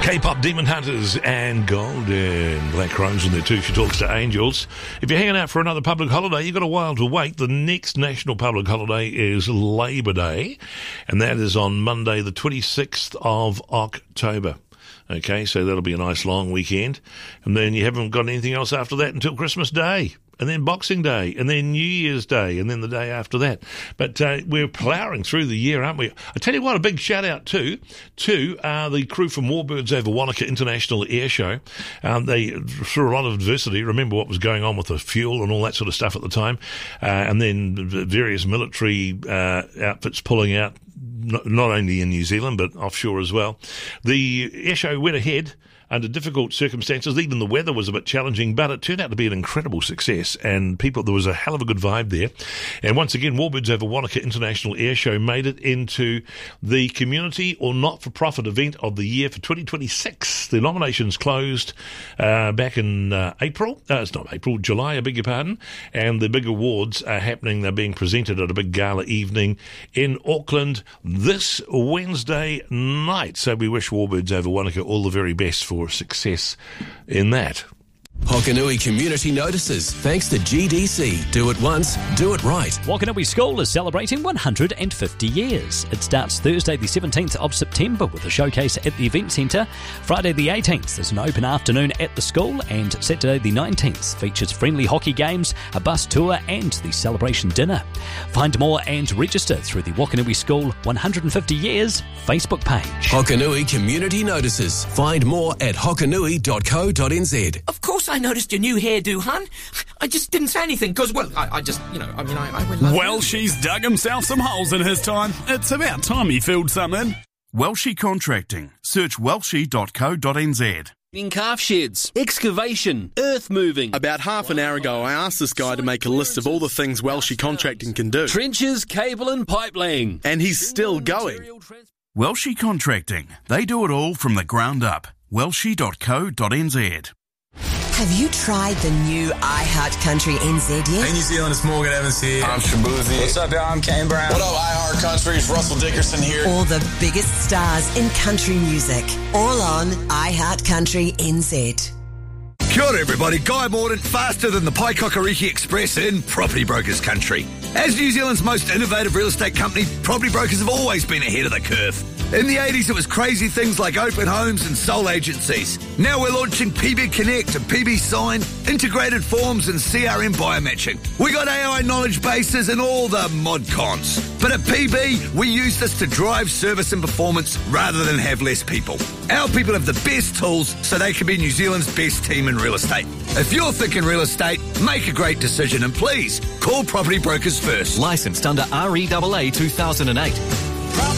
K-pop Demon Hunters and Golden Black Crows on there too. She talks to angels. If you're hanging out for another public holiday, you've got a while to wait. The next national public holiday is Labour Day, and that is on Monday, the 26th of October. Okay, so that'll be a nice long weekend. And then you haven't got anything else after that until Christmas Day. And then Boxing Day, and then New Year's Day, and then the day after that. But we're ploughing through the year, aren't we? I tell you what, a big shout-out to the crew from Warbirds over Wanaka International Air Show. They, through a lot of adversity, remember what was going on with the fuel and all that sort of stuff at the time, and then various military outfits pulling out, not only in New Zealand, but offshore as well. The air show went ahead under difficult circumstances. Even the weather was a bit challenging, but it turned out to be an incredible success, and there was a hell of a good vibe there. And once again, Warbirds over Wanaka International Air Show made it into the community or not-for-profit event of the year for 2026. The nominations closed back in April. It's not April, July, I beg your pardon. And the big awards are happening. They're being presented at a big gala evening in Auckland this Wednesday night. So we wish Warbirds over Wanaka all the very best for success in that. Hokanui Community Notices. Thanks to GDC. Do it once, do it right. Wakanui School is celebrating 150 years. It starts Thursday the 17th of September with a showcase at the Event Centre. Friday the 18th there's an open afternoon at the school, and Saturday the 19th features friendly hockey games, a bus tour and the celebration dinner. Find more and register through the Wakanui School 150 Years Facebook page. Hokanui Community Notices. Find more at hokanui.co.nz. Of course I noticed your new hairdo, hun. I just didn't say anything because, well, I went Welshie's dug himself some holes in his time. It's about time he filled some in. Welshie Contracting. Search welshie.co.nz. In calf sheds, excavation, earth moving. About half an hour ago, I asked this guy to make a list of all the things Welshie Contracting can do. Trenches, cable and pipe laying. And he's still going. Welshie Contracting. They do it all from the ground up. welshie.co.nz. Have you tried the new iHeart Country NZ yet? Hey New Zealand, it's Morgan Evans here. I'm Shabuzi. What's up, y'all? I'm Kane Brown. What up, iHeart Country? It's Russell Dickerson here. All the biggest stars in country music. All on iHeart Country NZ. Kia ora everybody, Guy Mordaunt, faster than the Paikakariki Express in Property Brokers Country. As New Zealand's most innovative real estate company, Property Brokers have always been ahead of the curve. In the 80s, it was crazy things like open homes and sole agencies. Now we're launching PB Connect and PB Sign, integrated forms and CRM biomatching. We got AI knowledge bases and all the mod cons. But at PB, we use this to drive service and performance rather than have less people. Our people have the best tools so they can be New Zealand's best team in real estate. If you're thinking real estate, make a great decision and please call Property Brokers first. Licensed under REAA 2008.